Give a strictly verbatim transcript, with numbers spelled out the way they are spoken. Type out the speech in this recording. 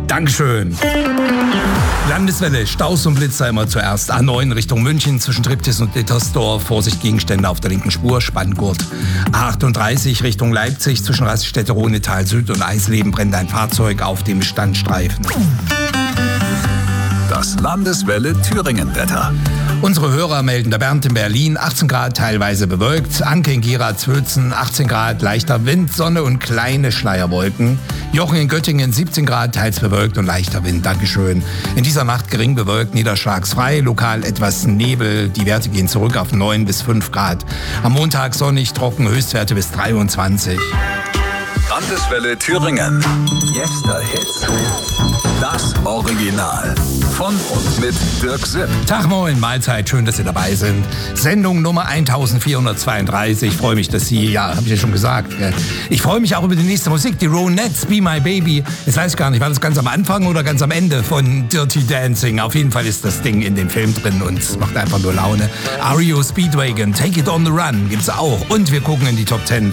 Dankeschön. Landeswelle, Staus und Blitzer immer zuerst. A neun Richtung München zwischen Triptis und Dittersdorf. Vorsicht, Gegenstände auf der linken Spur, Spanngurt. A achtunddreißig Richtung Leipzig zwischen Raststätte Rhonetal Süd und Eisleben brennt ein Fahrzeug auf dem Standstreifen. Das Landeswelle Thüringen-Wetter. Unsere Hörer melden: der Bernd in Berlin, achtzehn Grad, teilweise bewölkt. Anke in Gera-Zwölzen, achtzehn Grad, leichter Wind, Sonne und kleine Schleierwolken. Jochen in Göttingen, siebzehn Grad, teils bewölkt und leichter Wind. Dankeschön. In dieser Nacht gering bewölkt, niederschlagsfrei, lokal etwas Nebel. Die Werte gehen zurück auf neun bis fünf Grad. Am Montag sonnig, trocken, Höchstwerte bis dreiundzwanzig. Landeswelle Thüringen. Yesterhits. Das Original. Von und mit Dirk Sipp. Tag, moin, Mahlzeit, schön, dass Sie dabei sind. Sendung Nummer eintausendvierhundertzweiunddreißig. Ich freue mich, dass Sie, ja, habe ich ja schon gesagt. Ich freue mich auch über die nächste Musik, die Ronettes, Be My Baby. Jetzt weiß ich gar nicht, war das ganz am Anfang oder ganz am Ende von Dirty Dancing? Auf jeden Fall ist das Ding in dem Film drin und es macht einfach nur Laune. R E O Speedwagon, Take It On The Run gibt's auch. Und wir gucken in die Top zehn